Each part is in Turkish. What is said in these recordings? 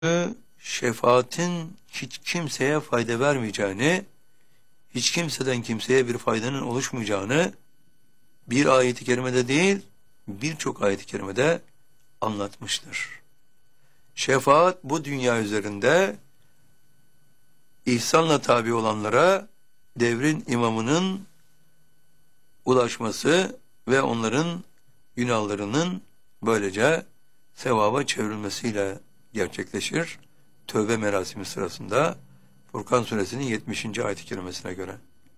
şefaatin hiç kimseye fayda vermeyeceğini, hiç kimseden kimseye bir faydanın oluşmayacağını bir ayet-i kerimede değil, birçok ayet-i kerimede anlatmıştır. Şefaat bu dünya üzerinde ihsanla tabi olanlara devrin imamının ulaşması ve onların günahlarının böylece sevaba çevrilmesiyle gerçekleşir. Tövbe merasimi sırasında Furkan suresinin 70. ayet-i kerimesine göre.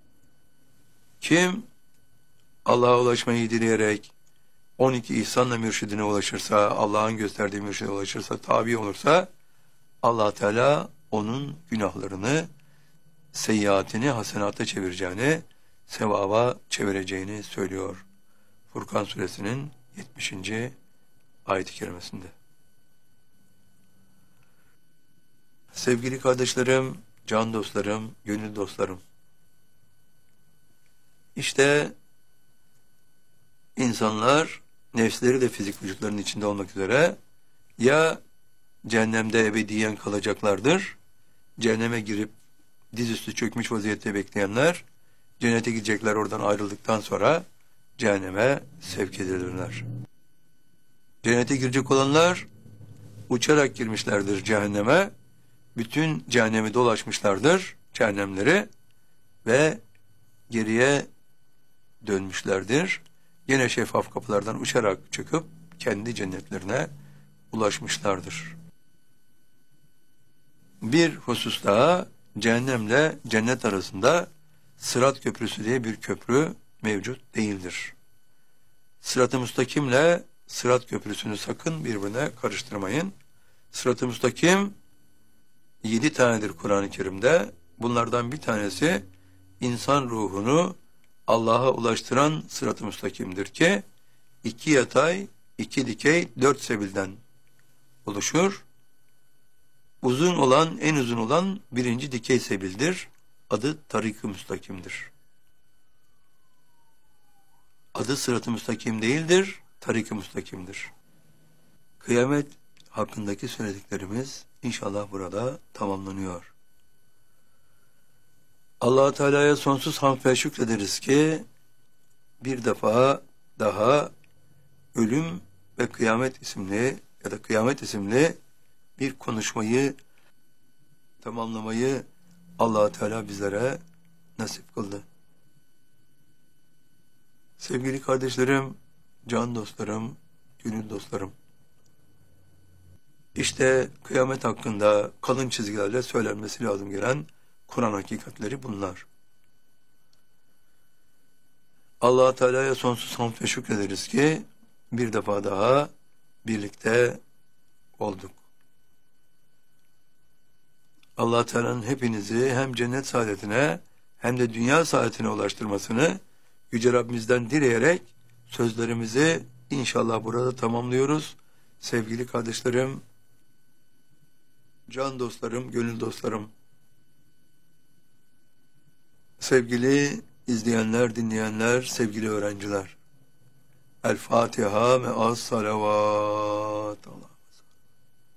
Kim Allah'a ulaşmayı dileyerek 12 ihsanla mürşidine ulaşırsa, Allah'ın gösterdiği mürşide ulaşırsa, tabi olursa Allah Teala onun günahlarını, seyyiatini hasenata çevireceğini, sevaba çevireceğini söylüyor. Furkan suresinin 70. ayet-i kerimesinde. Sevgili kardeşlerim, can dostlarım, gönül dostlarım. İşte insanlar nefsleri de fizik vücutlarının içinde olmak üzere ya cehennemde ebediyen kalacaklardır, cehenneme girip dizüstü çökmüş vaziyette bekleyenler, cennete gidecekler, oradan ayrıldıktan sonra cehenneme sevk edilirler. Cennete girecek olanlar uçarak girmişlerdir cehenneme, bütün cehennemi dolaşmışlardır, cehennemleri, ve geriye dönmüşlerdir. Yine şeffaf kapılardan uçarak çıkıp kendi cennetlerine ulaşmışlardır. Bir husus daha, cehennemle cennet arasında Sırat Köprüsü diye bir köprü mevcut değildir. Sırat-ı Müstakim'le Sırat Köprüsü'nü sakın birbirine karıştırmayın. Sırat-ı Müstakim 7 tanedir Kur'an-ı Kerim'de. Bunlardan bir tanesi insan ruhunu Allah'a ulaştıran Sırat-ı Müstakim'dir ki 2 yatay, 2 dikey, 4 sebilden oluşur. Uzun olan, en uzun olan 1. dikey sebildir. Adı Tarik-ı Müstakim'dir. Adı Sırat-ı Müstakim değildir, Tarik-ı Müstakim'dir. Kıyamet hakkındaki söylediklerimiz inşallah burada tamamlanıyor. Allah-u Teala'ya sonsuz hamd ve şükrederiz ki bir defa daha ölüm ve kıyamet isimli ya da kıyamet isimli bir konuşmayı tamamlamayı Allah-u Teala bizlere nasip kıldı. Sevgili kardeşlerim, can dostlarım, gönül dostlarım. İşte kıyamet hakkında kalın çizgilerle söylenmesi lazım gelen Kur'an hakikatleri bunlar. Allah-u Teala'ya sonsuz hamd ve şükrederiz ki bir defa daha birlikte olduk. Allah-u Teala'nın hepinizi hem cennet saadetine hem de dünya saadetine ulaştırmasını Yüce Rabbimizden dileyerek sözlerimizi inşallah burada tamamlıyoruz. Sevgili kardeşlerim, can dostlarım, gönül dostlarım, sevgili izleyenler, dinleyenler, sevgili öğrenciler. El Fatiha ve az salavat.